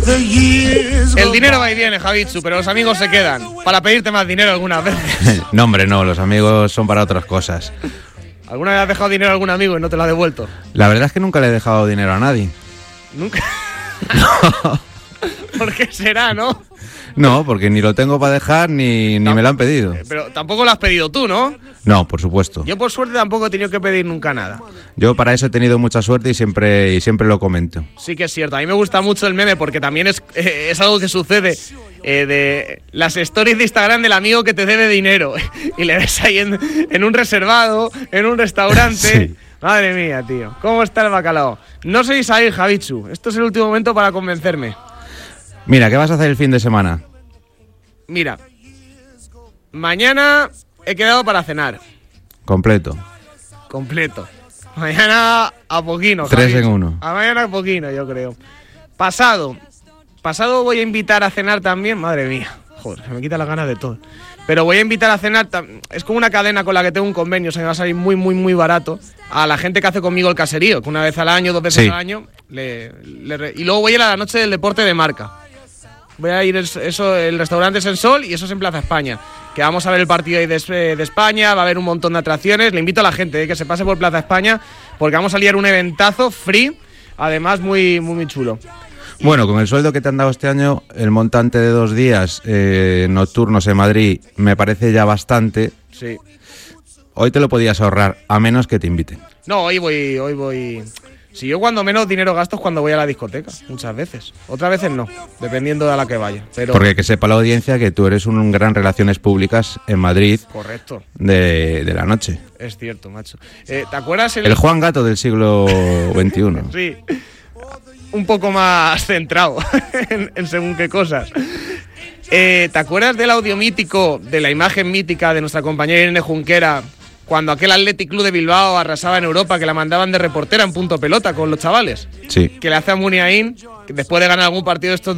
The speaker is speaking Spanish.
El dinero va y viene, Javitsu, pero los amigos se quedan para pedirte más dinero algunas veces. No, hombre, no, los amigos son para otras cosas. ¿Alguna vez has dejado dinero a algún amigo y no te lo ha devuelto? La verdad es que nunca le he dejado dinero a nadie. ¿Nunca? ¿Por qué será, no? No, porque ni lo tengo para dejar ni me lo han pedido. Pero tampoco lo has pedido tú, ¿no? No, por supuesto. Yo por suerte tampoco he tenido que pedir nunca nada. Yo para eso he tenido mucha suerte y siempre lo comento. Sí que es cierto. A mí me gusta mucho el meme porque también es algo que sucede de las stories de Instagram del amigo que te debe dinero y le ves ahí en un reservado, en un restaurante. Sí. Madre mía, tío. ¿Cómo está el bacalao? No sois ahí, Javitsu. Esto es el último momento para convencerme. Mira, ¿qué vas a hacer el fin de semana? Mira, mañana he quedado para cenar. Completo. Mañana a poquino. 3 en 1. A mañana a poquino, yo creo. Pasado voy a invitar a cenar también. Madre mía, joder, se me quita las ganas de todo. Pero voy a invitar a cenar, es como una cadena con la que tengo un convenio, se me va a salir muy, muy, muy barato, a la gente que hace conmigo el caserío, que una vez al año, 2 veces al año, y luego voy a ir a la noche del deporte de marca. Voy a ir, el restaurante es en Sol y eso es en Plaza España. Que vamos a ver el partido ahí de España, va a haber un montón de atracciones. Le invito a la gente que se pase por Plaza España porque vamos a liar un eventazo free, además muy, muy, muy chulo. Bueno, con el sueldo que te han dado este año, el montante de 2 días nocturnos en Madrid me parece ya bastante. Sí. Hoy te lo podías ahorrar, a menos que te inviten. No, hoy voy... Si yo cuando menos dinero gasto es cuando voy a la discoteca, muchas veces. Otras veces no, dependiendo de a la que vaya. Pero... Porque que sepa la audiencia que tú eres un gran relaciones públicas en Madrid. Correcto. De la noche. Es cierto, macho. ¿Te acuerdas? El Juan Gato del siglo XXI. Sí, un poco más centrado en según qué cosas. ¿Te acuerdas del audio mítico, de la imagen mítica de nuestra compañera Irene Junquera, cuando aquel Athletic Club de Bilbao arrasaba en Europa, que la mandaban de reportera en Punto Pelota con los chavales? Sí. Que le hace a Muniain, que después de ganar algún partido de estos